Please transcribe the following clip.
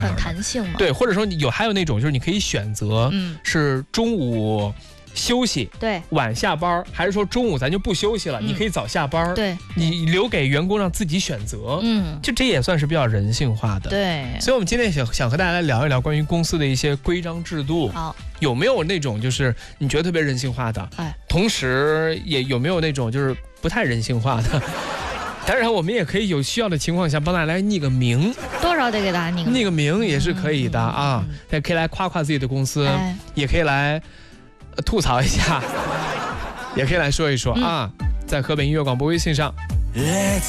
很弹性嘛。 对，或者说还有那种就是你可以选择，是中午休息， 对， 晚下班，还是说中午咱就不休息了，你可以早下班， 对， 你留给员工让自己选择，就这也算是比较人性化的。 对， 所以我们今天想和大家来聊一聊关于公司的一些规章制度。 好， 有没有那种就是你觉得特别人性化的？同时也有没有那种就是不太人性化的？当然，我们也可以有需要的情况下帮大家来拟个名， 多少得给大家拟个名也是可以的啊。也可以来夸夸自己的公司，也可以来吐槽一下，也可以来说一说啊，在河北音乐广播微信上。Let's